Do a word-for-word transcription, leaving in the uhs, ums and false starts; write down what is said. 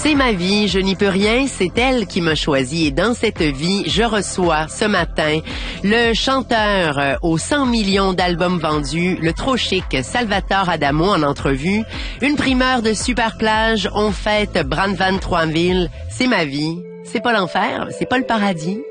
C'est ma vie, je n'y peux rien, c'est elle qui m'a choisi. Et dans cette vie, je reçois ce matin le chanteur euh, aux cent millions d'albums vendus, le trop chic Salvatore Adamo en entrevue. Une primeur de Super Plage, on fête Brandvan Troisville. C'est ma vie, c'est pas l'enfer, c'est pas le paradis.